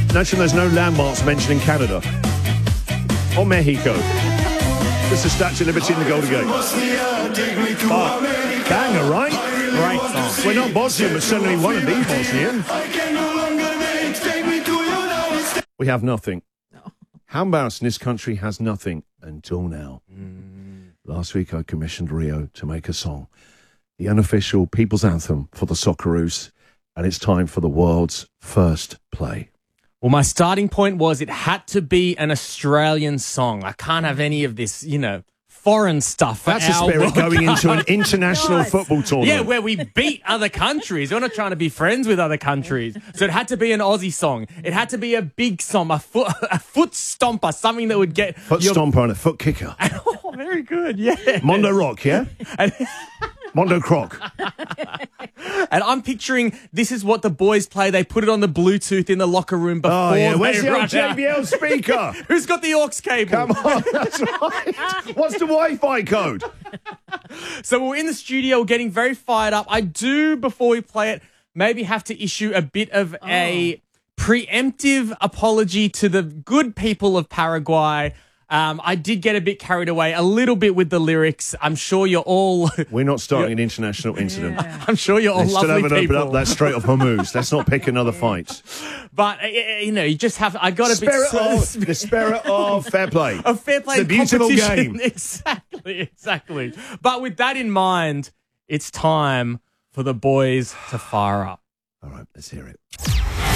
Notice there's no landmarks mentioned in Canada or Mexico. Just the Statue of Liberty and the Golden Gate. Oh, banger, right? Great song. We're not Bosnian, but certainly want to be Bosnian. We have nothing. How embarrassing, this country has nothing until now. Last week I commissioned Rio to make a song, the unofficial people's anthem for the Socceroos, and it's time for the world's first play. Well, my starting point was it had to be an Australian song. I can't have any of this, foreign stuff. That's the spirit going into an international football tournament. Yeah, where we beat other countries. We're not trying to be friends with other countries. So it had to be an Aussie song. It had to be a big song, a foot stomper, something that would get... Foot stomper and a foot kicker. Oh, very good, yeah. Mondo Rock, yeah? Mondo Croc. And I'm picturing this is what the boys play. They put it on the Bluetooth in the locker room before Where's they the run old out. JBL speaker? Who's got the aux cable? Come on, that's right. What's the Wi-Fi code? So we're in the studio getting very fired up. I do, before we play it, maybe have to issue a bit of a preemptive apology to the good people of Paraguay. I did get a bit carried away a little bit with the lyrics. I'm sure you're all... We're not starting an international incident. I'm sure you're all They still lovely haven't people. opened up that Strait of Hormuz. Let's not pick another fight. But, you just have... I got a The spirit of fair play. Of fair play It's a beautiful competition. game. Exactly. But with that in mind, it's time for the boys to fire up. All right, let's hear it.